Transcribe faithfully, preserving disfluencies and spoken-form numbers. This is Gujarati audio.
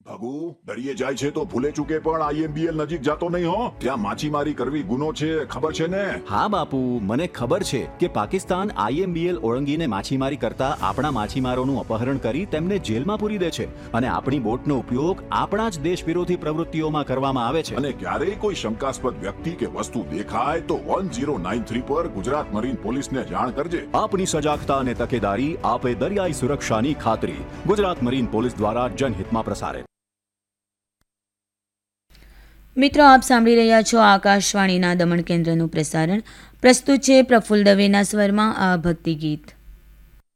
ભગુ દરિયે જાય છે તો ભૂલે ચૂકે પણ આઈએમબીએલ નજીક જતો નહીં હો. ત્યાં માછીમારી કરવી ગુનો છે, ખબર છે ને? હા બાપુ, મને ખબર છે કે પાકિસ્તાન આઈએમબીએલ ઓળંગીને માછીમારી કરતા આપણા માછીમારોનું અપહરણ કરી તેમને જેલમાં પૂરી દે છે અને આપણી બોટનો ઉપયોગ આપણા જ દેશ વિરોધી પ્રવૃત્તિઓમાં કરવામાં આવે છે. અને ક્યારેય કોઈ શંકાસ્પદ વ્યક્તિ કે વસ્તુ દેખાય તો વન ઝીરો નાઇન થ્રી પર ગુજરાત મરીન પોલીસને જાણ કરજે. આપની સજાગતા અને તકેદારી આપે દરિયાઈ સુરક્ષાની ખાતરી. ગુજરાત મરીન પોલીસ દ્વારા જનહિતમાં પ્રસારિત. મિત્રો, આપ સાંભળી રહ્યા છો આકાશવાણીના દમણ કેન્દ્રનું પ્રસારણ. પ્રસ્તુત છે પ્રફુલ્લ દવેના સ્વરમાં આ ભક્તિ ગીત.